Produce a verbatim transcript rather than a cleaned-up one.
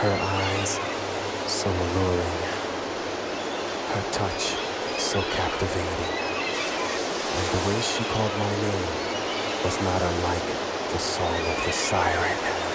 Her eyes so alluring, her touch so captivating, and the way she called my name was not unlike the song of the siren.